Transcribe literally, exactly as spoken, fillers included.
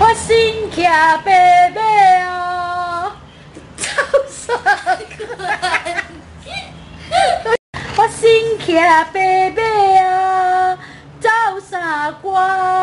我心骑白马哦，走啥关？我心骑白马哦，走啥关？